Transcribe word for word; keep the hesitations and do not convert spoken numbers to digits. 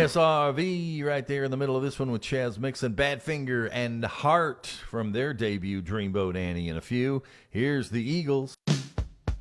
S R V right there in the middle of this one with Chaz Mixon, Badfinger, and Heart from their debut Dreamboat Annie and a few. Here's the Eagles.